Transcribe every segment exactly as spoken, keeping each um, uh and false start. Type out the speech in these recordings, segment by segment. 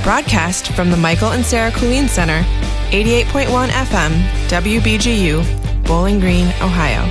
Broadcast from the Michael and Sarah Colleen Center, eighty-eight point one F M, W B G U, Bowling Green, Ohio.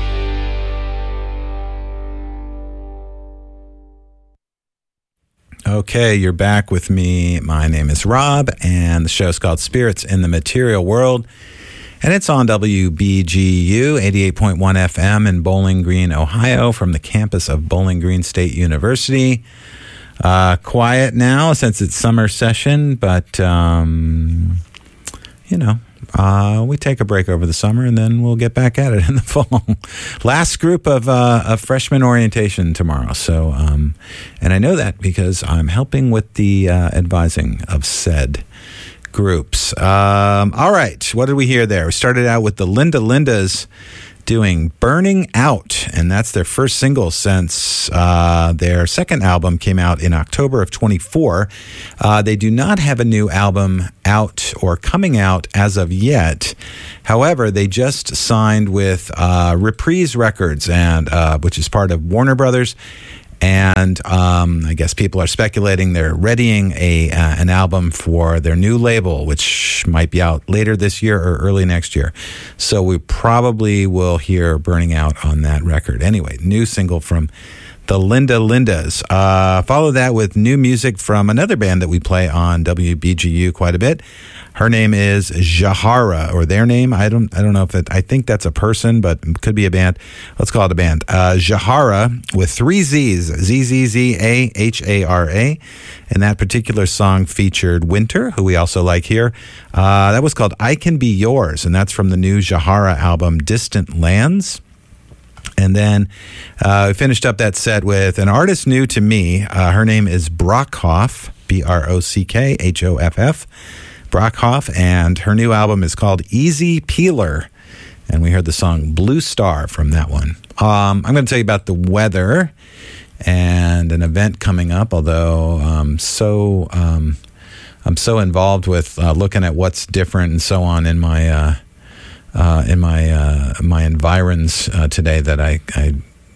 Okay, you're back with me. My name is Rob, and the show's called Spirits in the Material World. And it's on W B G U, eighty-eight point one F M in Bowling Green, Ohio, from the campus of Bowling Green State University. Uh, quiet now since it's summer session, but, um, you know, uh, we take a break over the summer and then we'll get back at it in the fall. Last group of, uh, of freshman orientation tomorrow. So, um, and I know that because I'm helping with the uh, advising of said groups. Um, all right. What did we hear there? We started out with the Linda Lindas doing Burning Out, and that's their first single since uh, their second album came out in October of twenty-four. Uh, they do not have a new album out or coming out as of yet. However, they just signed with uh, Reprise Records, and uh, which is part of Warner Brothers. And um, I guess people are speculating they're readying a uh, an album for their new label, which might be out later this year or early next year. So we probably will hear Burning Out on that record. Anyway, new single from the Linda Lindas. Uh, follow that with new music from another band that we play on W B G U quite a bit. Her name is Jahara, or their name. I don't I don't know if it, I think that's a person, but it could be a band. Let's call it a band. Uh, Jahara with three Z's, Z Z Z A H A R A. And that particular song featured Winter, who we also like here. Uh, that was called I Can Be Yours, and that's from the new Jahara album, Distant Lands. And then uh, we finished up that set with an artist new to me. Uh, her name is Brockhoff, B R O C K H O F F. Brockhoff, and her new album is called Easy Peeler. And we heard the song Blue Star from that one. Um, I'm going to tell you about the weather and an event coming up, although um, so um, I'm so involved with uh, looking at what's different and so on in my uh, uh, in my uh, my environs uh, today that I I,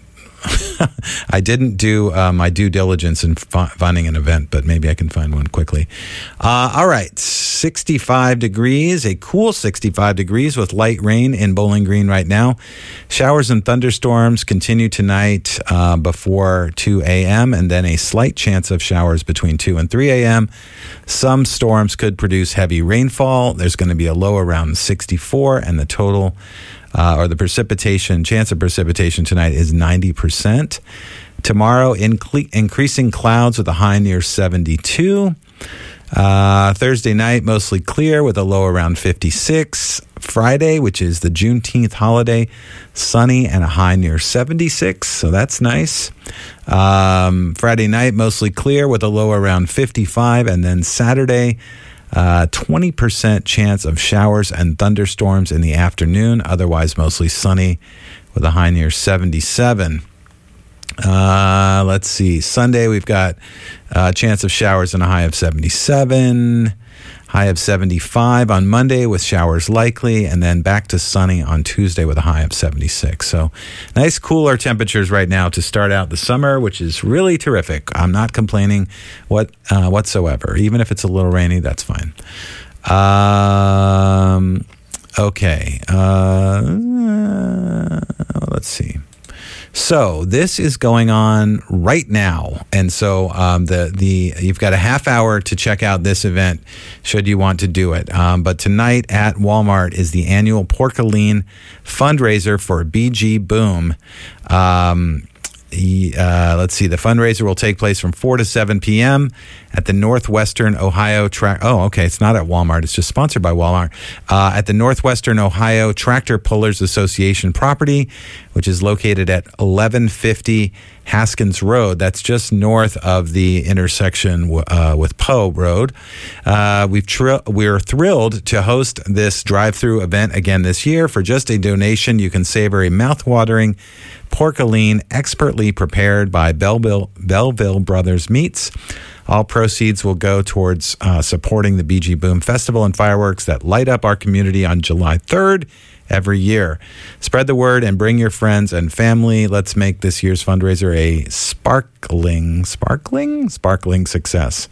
I didn't do uh, my due diligence in f- finding an event, but maybe I can find one quickly. Uh, all right, sixty-five degrees, a cool sixty-five degrees with light rain in Bowling Green right now. Showers and thunderstorms continue tonight uh, before two a.m. and then a slight chance of showers between two and three a.m. Some storms could produce heavy rainfall. There's going to be a low around sixty-four, and the total Uh, or the precipitation, chance of precipitation tonight is ninety percent. Tomorrow, incle- increasing clouds with a high near seventy-two. Uh, Thursday night, mostly clear with a low around fifty-six. Friday, which is the Juneteenth holiday, sunny and a high near seventy-six, so that's nice. Um, Friday night, mostly clear with a low around fifty-five. And then Saturday, Uh, twenty percent chance of showers and thunderstorms in the afternoon, otherwise mostly sunny with a high near seventy-seven. Uh, let's see. Sunday, we've got a chance of showers and a high of seventy-seven, high of seventy-five on Monday with showers likely, and then back to sunny on Tuesday with a high of seventy-six. So nice cooler temperatures right now to start out the summer, which is really terrific. I'm not complaining what uh, whatsoever. Even if it's a little rainy, that's fine. Um, okay. Uh, let's see. So this is going on right now, and so um, the the you've got a half hour to check out this event, should you want to do it. Um, but tonight at Walmart is the annual Porkaline fundraiser for B G Boom. Um, He, uh, let's see, the fundraiser will take place from four to seven p.m. at the Northwestern Ohio Track. Oh, okay, it's not at Walmart. It's just sponsored by Walmart. Uh, at the Northwestern Ohio Tractor Pullers Association property, which is located at eleven fifty Haskins Road. That's just north of the intersection uh, with Poe Road. Uh, we've tr- we're thrilled to host this drive-through event again this year. For just a donation, you can savor a mouth-watering Porkaline expertly prepared by Belleville, Belleville Brothers Meats. All proceeds will go towards uh, supporting the B G Boom Festival and fireworks that light up our community on July third every year. Spread the word and bring your friends and family. Let's make this year's fundraiser a sparkling, sparkling, sparkling success.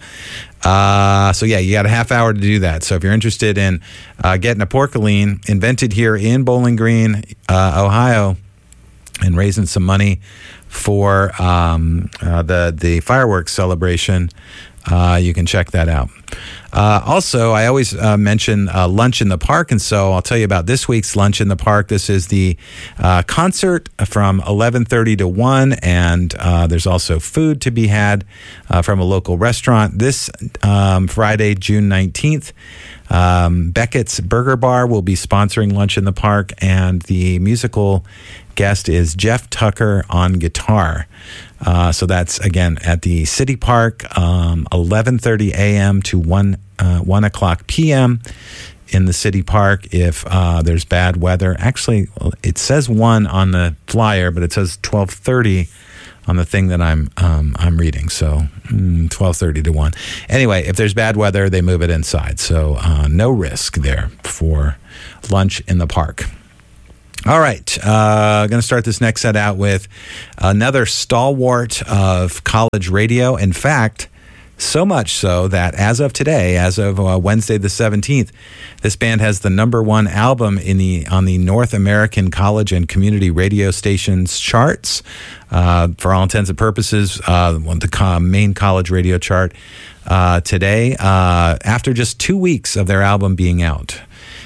Uh, so yeah, you got a half hour to do that. So if you're interested in uh, getting a porcelain invented here in Bowling Green, uh, Ohio, and raising some money for um, uh, the the fireworks celebration, uh, you can check that out. Uh, also, I always uh, mention uh, Lunch in the Park, and so I'll tell you about this week's Lunch in the Park. This is the uh, concert from eleven thirty to one, and uh, there's also food to be had uh, from a local restaurant. This um, Friday, June nineteenth, um, Beckett's Burger Bar will be sponsoring Lunch in the Park, and the musical guest is Jeff Tucker on guitar. Uh, so that's, again, at the City Park, um, eleven thirty a.m. to one, uh, one o'clock p.m. in the City Park if uh, there's bad weather. Actually, it says one on the flyer, but it says twelve thirty on the thing that I'm um, I'm reading. So mm, twelve thirty to one. Anyway, if there's bad weather, they move it inside. So uh, no risk there for Lunch in the Park. All right, uh, going to start this next set out with another stalwart of college radio. In fact, so much so that as of today, as of uh, Wednesday the seventeenth, this band has the number one album in the on the North American college and community radio stations charts. Uh, for all intents and purposes, uh, the co- main college radio chart uh, today, uh, after just two weeks of their album being out.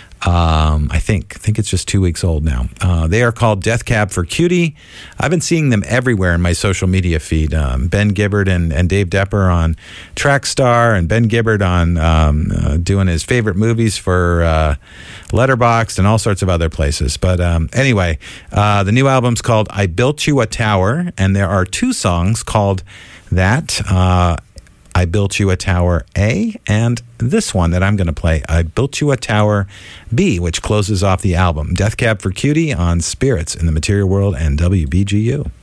Um, I think I think it's just two weeks old now. Uh, they are called Death Cab for Cutie. I've been seeing them everywhere in my social media feed. Um, Ben Gibbard and, and Dave Depper on Trackstar, and Ben Gibbard on um, uh, doing his favorite movies for uh, Letterboxd and all sorts of other places. But um, anyway, uh, the new album's called I Built You a Tower, and there are two songs called that. Uh, I Built You a Tower A, and this one that I'm going to play, I Built You a Tower B, which closes off the album. Death Cab for Cutie on Spirits in the Material World and W B G U.